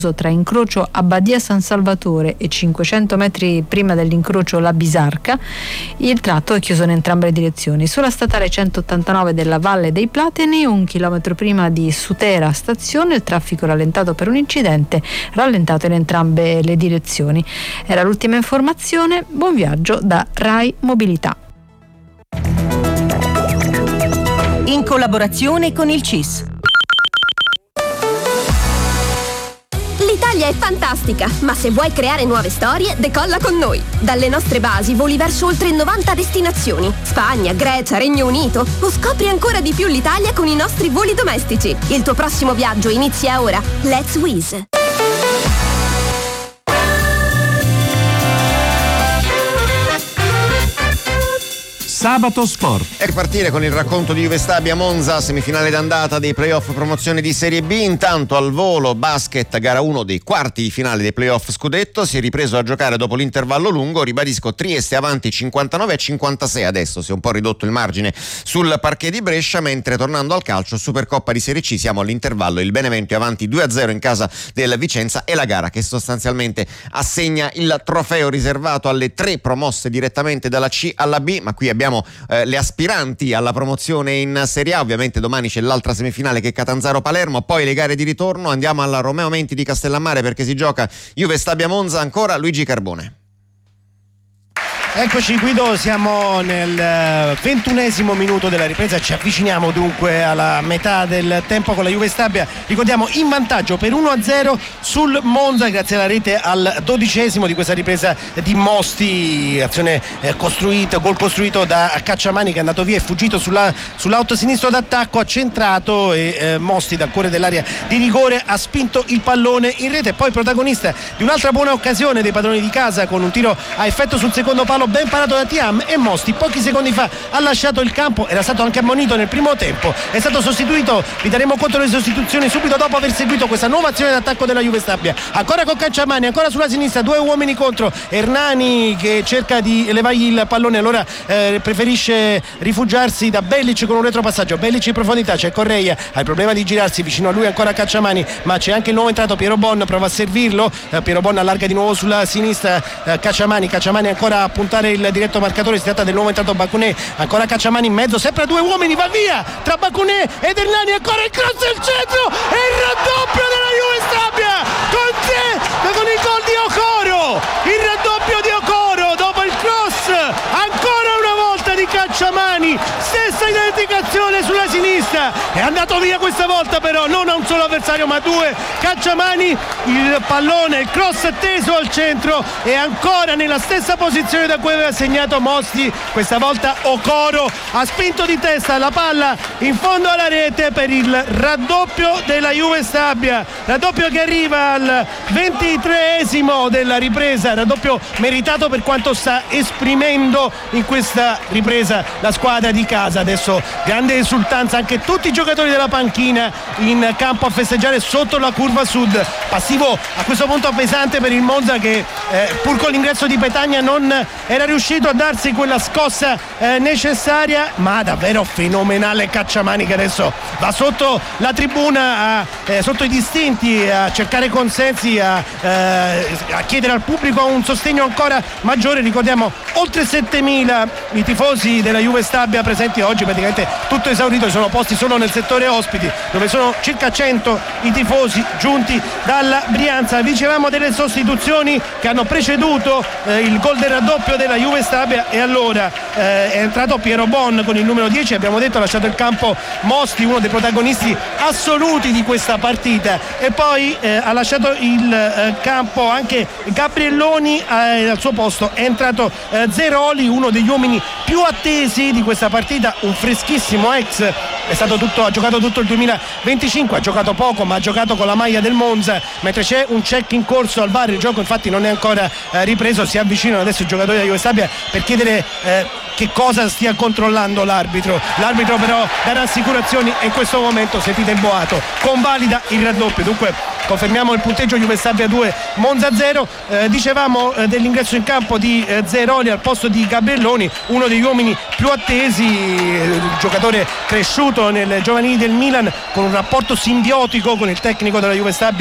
tra incrocio Abbadia San Salvatore e 500 metri prima dell'incrocio La Bisarca. Il tratto è chiuso in entrambe le direzioni. Sulla statale 189 della Valle dei Plateni, 1 chilometro prima di Sutera stazione, il traffico rallentato per un incidente, rallentato in entrambe le direzioni. Era l'ultima informazione. Buon viaggio da Rai Mobilità. In collaborazione con il CIS. L'Italia è fantastica, ma se vuoi creare nuove storie, decolla con noi. Dalle nostre basi voli verso oltre 90 destinazioni. Spagna, Grecia, Regno Unito. O scopri ancora di più l'Italia con i nostri voli domestici. Il tuo prossimo viaggio inizia ora. Let's Wizz. Sabato Sport. E partire con il racconto di Juve Stabia Monza, semifinale d'andata dei playoff promozione di Serie B. Intanto al volo basket, gara 1 dei quarti di finale dei playoff scudetto, si è ripreso a giocare dopo l'intervallo lungo. Ribadisco, Trieste avanti 59-56, adesso si è un po' ridotto il margine sul parquet di Brescia, mentre tornando al calcio, Supercoppa di Serie C, siamo all'intervallo, il Benevento è avanti 2-0 in casa del Vicenza, e la gara che sostanzialmente assegna il trofeo riservato alle 3 promosse direttamente dalla C alla B, ma qui abbiamo le aspiranti alla promozione in Serie A. Ovviamente domani c'è l'altra semifinale che è Catanzaro-Palermo, poi le gare di ritorno. Andiamo alla Romeo Menti di Castellammare perché si gioca Juve Stabia Monza, ancora Luigi Carbone. Eccoci Guido, siamo nel 21esimo minuto della ripresa, ci avviciniamo dunque alla metà del tempo con la Juve Stabia, ricordiamo in vantaggio per 1-0 sul Monza grazie alla rete al 12esimo di questa ripresa di Mosti, azione costruita, gol costruito da Cacciamani che è andato via e fuggito sull'out sinistro d'attacco, ha centrato e Mosti dal cuore dell'area di rigore ha spinto il pallone in rete, poi protagonista di un'altra buona occasione dei padroni di casa con un tiro a effetto sul secondo palo ben parato da Thiam, e Mosti pochi secondi fa ha lasciato il campo, era stato anche ammonito nel primo tempo, è stato sostituito, vi daremo conto delle sostituzioni subito dopo aver seguito questa nuova azione d'attacco della Juve Stabia, ancora con Cacciamani, ancora sulla sinistra, 2 uomini contro Hernani che cerca di levargli il pallone, allora preferisce rifugiarsi da Bellic con un retropassaggio, Bellic in profondità, c'è Correia, ha il problema di girarsi, vicino a lui ancora Cacciamani, ma c'è anche il nuovo entrato Piero Bon, prova a servirlo, Piero Bon allarga di nuovo sulla sinistra, Cacciamani ancora a puntare il diretto marcatore, si tratta del nuovo entrato Bacuné, ancora Cacciamani in mezzo, sempre a 2 uomini, va via tra Bacuné ed Hernani, ancora il cross del centro e il raddoppio della Juve Stabia con il gol di Okoro, il raddoppio di Okoro dopo il cross ancora una volta di Cacciamani, stessa identificazione sulla sinistra, è andato via questa volta però non a un solo avversario ma a 2, Cacciamani, il pallone, il cross teso al centro e ancora nella stessa posizione da cui aveva segnato Mosti, questa volta Okoro ha spinto di testa la palla in fondo alla rete per il raddoppio della Juve Stabia, raddoppio che arriva al 23esimo della ripresa, raddoppio meritato per quanto sta esprimendo in questa ripresa la squadra di casa. Adesso grande esultanza, anche tutti i giocatori della panchina in campo a festeggiare sotto la curva sud, passivo a questo punto pesante per il Monza che pur con l'ingresso di Petagna non era riuscito a darsi quella scossa necessaria, ma davvero fenomenale Cacciamani che adesso va sotto la tribuna sotto i distinti a cercare consensi, a chiedere al pubblico un sostegno ancora maggiore. Ricordiamo oltre 7.000 i tifosi della Juve Stabia presenti oggi, praticamente tutto esaurito, sono posti solo nel settore ospiti dove sono circa 100 i tifosi giunti dalla Brianza. Dicevamo delle sostituzioni che hanno preceduto il gol del raddoppio della Juve Stabia, e allora è entrato Piero Bon con il numero 10, abbiamo detto, ha lasciato il campo Mosti, uno dei protagonisti assoluti di questa partita, e poi ha lasciato il campo anche Gabrielloni, al suo posto è entrato Zeroli, uno degli uomini più attesi di questa partita, un freschissimo ex, ha giocato tutto il 2025, ha giocato poco ma ha giocato con la maglia del Monza, mentre c'è un check in corso al VAR, il gioco infatti non è ancora ripreso, si avvicinano adesso i giocatori della Juve Stabia per chiedere che cosa stia controllando l'arbitro però dà rassicurazioni e in questo momento sentite il boato, convalida il raddoppio. Dunque confermiamo il punteggio: Juve Stabia 2, Monza 0. Dicevamo dell'ingresso in campo di Zeroli al posto di Gabrielloni, uno degli uomini più attesi, giocatore cresciuto nel giovanili del Milan con un rapporto simbiotico con il tecnico della Juve Stabia